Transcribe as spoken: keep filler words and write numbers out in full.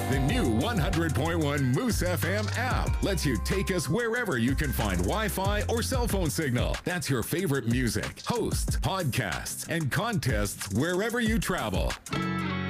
The new one hundred point one Moose F M app lets you take us wherever you can find Wi-Fi or cell phone signal. That's your favorite music, hosts, podcasts, and contests wherever you travel.